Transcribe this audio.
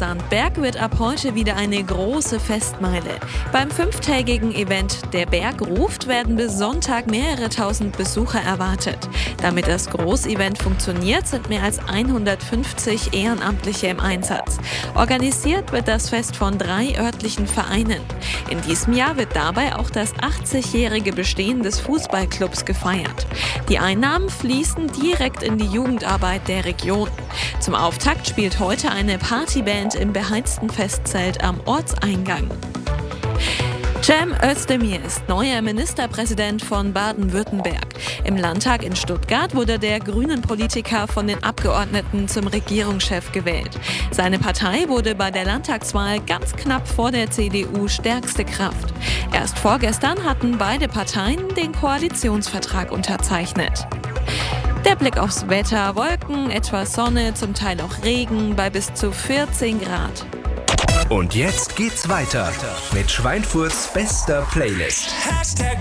Sandberg wird ab heute wieder eine große Festmeile. Beim 5-tägigen Event Der Berg ruft werden bis Sonntag mehrere tausend Besucher erwartet. Damit das Großevent funktioniert, sind mehr als 150 Ehrenamtliche im Einsatz. Organisiert wird das Fest von 3 örtlichen Vereinen. In diesem Jahr wird dabei auch das 80-jährige Bestehen des Fußballclubs gefeiert. Die Einnahmen fließen direkt in die Jugendarbeit der Region. Zum Auftakt spielt heute eine Partyband im beheizten Festzelt am Ortseingang. Cem Özdemir ist neuer Ministerpräsident von Baden-Württemberg. Im Landtag in Stuttgart wurde der Grünen-Politiker von den Abgeordneten zum Regierungschef gewählt. Seine Partei wurde bei der Landtagswahl ganz knapp vor der CDU stärkste Kraft. Erst vorgestern hatten beide Parteien den Koalitionsvertrag unterzeichnet. Der Blick aufs Wetter: Wolken, etwas Sonne, zum Teil auch Regen bei bis zu 14 Grad. Und jetzt geht's weiter mit Schweinfurts bester Playlist.